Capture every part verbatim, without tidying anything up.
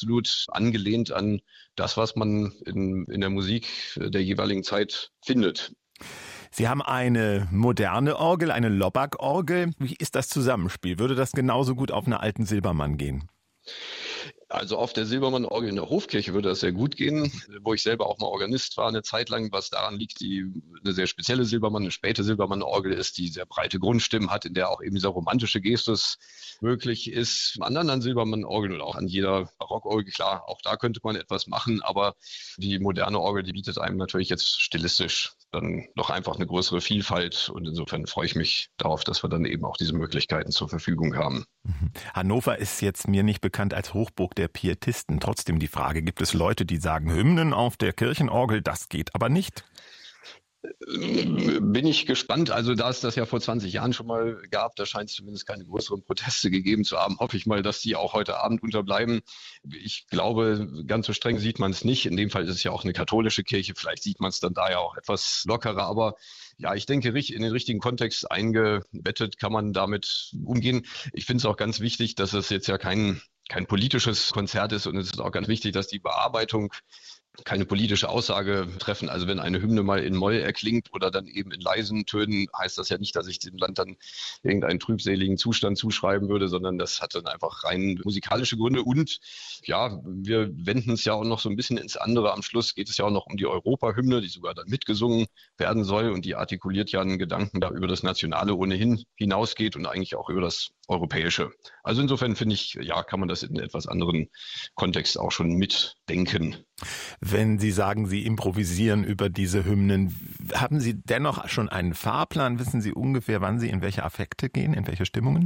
absolut angelehnt an das, was man in, in der Musik der jeweiligen Zeit findet. Sie haben eine moderne Orgel, eine Lobak-Orgel. Wie ist das Zusammenspiel? Würde das genauso gut auf einer alten Silbermann gehen? Also auf der Silbermann-Orgel in der Hofkirche würde das sehr gut gehen, wo ich selber auch mal Organist war eine Zeit lang, was daran liegt, die eine sehr spezielle Silbermann, eine späte Silbermann-Orgel ist, die sehr breite Grundstimmen hat, in der auch eben dieser romantische Gestus möglich ist. An anderen Silbermann-Orgeln oder auch an jeder Barockorgel, klar, auch da könnte man etwas machen, aber die moderne Orgel, die bietet einem natürlich jetzt stilistisch dann noch einfach eine größere Vielfalt und insofern freue ich mich darauf, dass wir dann eben auch diese Möglichkeiten zur Verfügung haben. Mhm. Hannover ist jetzt mir nicht bekannt als Hochburg der Pietisten. Trotzdem die Frage, gibt es Leute, die sagen, Hymnen auf der Kirchenorgel, das geht aber nicht? Bin ich gespannt. Also da es das ja vor zwanzig Jahren schon mal gab, da scheint es zumindest keine größeren Proteste gegeben zu haben, hoffe ich mal, dass die auch heute Abend unterbleiben. Ich glaube, ganz so streng sieht man es nicht. In dem Fall ist es ja auch eine katholische Kirche. Vielleicht sieht man es dann da ja auch etwas lockerer. Aber ja, ich denke, in den richtigen Kontext eingebettet kann man damit umgehen. Ich finde es auch ganz wichtig, dass es jetzt ja kein, kein politisches Konzert ist. Und es ist auch ganz wichtig, dass die Bearbeitung keine politische Aussage treffen. Also wenn eine Hymne mal in Moll erklingt oder dann eben in leisen Tönen, heißt das ja nicht, dass ich dem Land dann irgendeinen trübseligen Zustand zuschreiben würde, sondern das hat dann einfach rein musikalische Gründe. Und ja, wir wenden es ja auch noch so ein bisschen ins andere. Am Schluss geht es ja auch noch um die Europahymne, die sogar dann mitgesungen werden soll und die artikuliert ja einen Gedanken, da über das Nationale ohnehin hinausgeht und eigentlich auch über das Europäische. Also insofern finde ich, ja, kann man das in einem etwas anderen Kontext auch schon mitdenken. Wenn Sie sagen, Sie improvisieren über diese Hymnen, haben Sie dennoch schon einen Fahrplan? Wissen Sie ungefähr, wann Sie in welche Affekte gehen, in welche Stimmungen?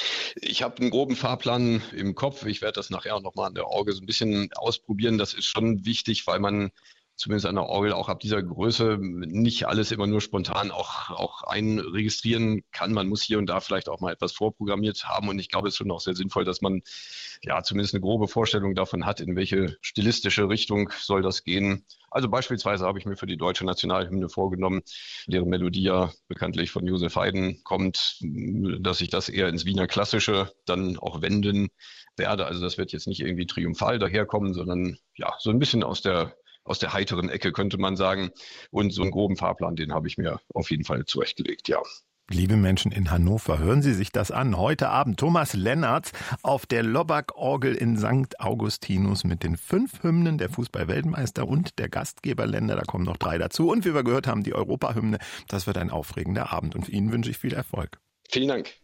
Ich habe einen groben Fahrplan im Kopf. Ich werde das nachher auch nochmal an der Orgel so ein bisschen ausprobieren. Das ist schon wichtig, weil man zumindest an der Orgel auch ab dieser Größe nicht alles immer nur spontan auch, auch einregistrieren kann. Man muss hier und da vielleicht auch mal etwas vorprogrammiert haben. Und ich glaube, es ist schon auch sehr sinnvoll, dass man ja zumindest eine grobe Vorstellung davon hat, in welche stilistische Richtung soll das gehen. Also beispielsweise habe ich mir für die deutsche Nationalhymne vorgenommen, deren Melodie ja bekanntlich von Josef Haydn kommt, dass ich das eher ins Wiener Klassische dann auch wenden werde. Also das wird jetzt nicht irgendwie triumphal daherkommen, sondern ja so ein bisschen aus der aus der heiteren Ecke, könnte man sagen. Und so einen groben Fahrplan, den habe ich mir auf jeden Fall zurechtgelegt, ja. Liebe Menschen in Hannover, hören Sie sich das an. Heute Abend Thomas Lennertz auf der Lobak-Orgel in Sankt Augustinus mit den fünf Hymnen der Fußball-Weltmeister und der Gastgeberländer. Da kommen noch drei dazu. Und wie wir gehört haben, die Europahymne. Das wird ein aufregender Abend. Und Ihnen wünsche ich viel Erfolg. Vielen Dank.